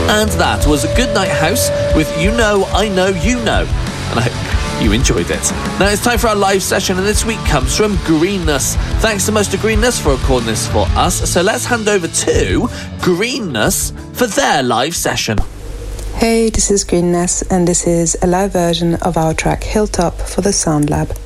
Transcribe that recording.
And that was Goodnight House with You Know, I Know, You Know. And I hope you enjoyed it. Now it's time for our live session, and this week comes from Greenness. Thanks so much to Greenness for recording this for us. So let's hand over to Greenness for their live session. Hey, this is Greenness, and this is a live version of our track Hilltop for the Sound Lab.